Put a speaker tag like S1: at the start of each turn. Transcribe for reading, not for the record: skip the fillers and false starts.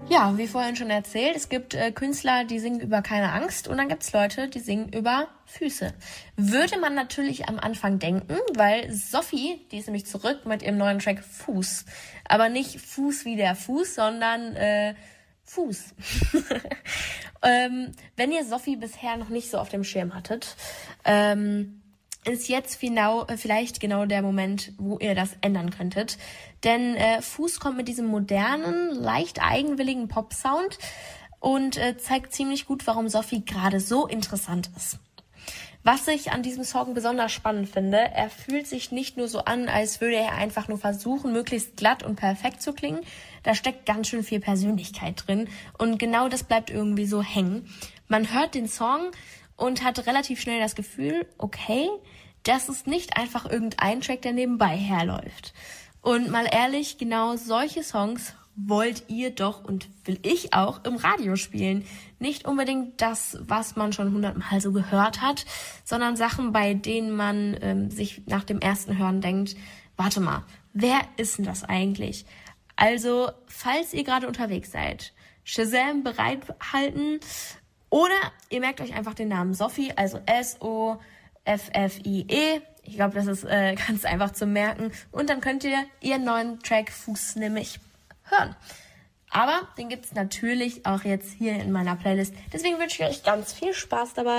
S1: Ja, wie vorhin schon erzählt, es gibt Künstler, die singen über keine Angst und dann gibt's Leute, die singen über Füße. Würde man natürlich am Anfang denken, weil Sophie, die ist nämlich zurück mit ihrem neuen Track Fuß. Aber nicht Fuß wie der Fuß, sondern Fuß. Wenn ihr Sophie bisher noch nicht so auf dem Schirm hattet, ist jetzt vielleicht genau der Moment, wo ihr das ändern könntet. Denn Fuß kommt mit diesem modernen, leicht eigenwilligen Pop-Sound und zeigt ziemlich gut, warum Sophie gerade so interessant ist. Was ich an diesem Song besonders spannend finde, er fühlt sich nicht nur so an, als würde er einfach nur versuchen, möglichst glatt und perfekt zu klingen. Da steckt ganz schön viel Persönlichkeit drin und genau das bleibt irgendwie so hängen. Man hört den Song und hat relativ schnell das Gefühl, okay, das ist nicht einfach irgendein Track, der nebenbei herläuft. Und mal ehrlich, genau solche Songs wollt ihr doch und will ich auch im Radio spielen. Nicht unbedingt das, was man schon 100-mal so gehört hat, sondern Sachen, bei denen man sich nach dem ersten Hören denkt, warte mal, wer ist denn das eigentlich? Also, falls ihr gerade unterwegs seid, Shazam bereithalten oder ihr merkt euch einfach den Namen Sophie, also SOFFIE. Ich glaube, das ist ganz einfach zu merken. Und dann könnt ihr ihren neuen Track Fuß nämlich hören. Aber den gibt's natürlich auch jetzt hier in meiner Playlist. Deswegen wünsche ich euch ganz viel Spaß dabei.